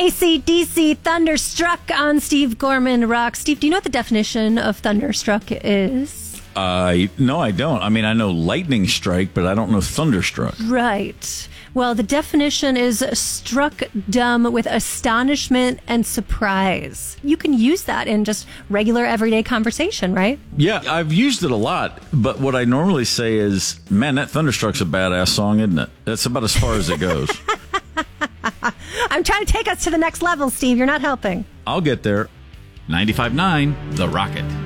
AC/DC Thunderstruck on Steve Gorman Rock. Steve, do you know what the definition of thunderstruck is? No, I don't. I mean, I know lightning strike, but I don't know thunderstruck. Right. Well, the definition is struck dumb with astonishment and surprise. You can use that in just regular everyday conversation, right? Yeah, I've used it a lot, but what I normally say is, man, that Thunderstruck's a badass song, isn't it? That's about as far as it goes. I'm trying to take us to the next level, Steve. You're not helping. I'll get there. 95.9, The Rocket.